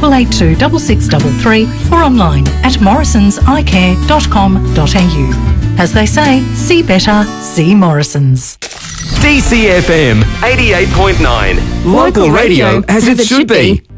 8882 6633 or online at morrisonseyecare.com.au. As they say, see better, see Morrisons. DCFM 88.9. Local radio as it should be.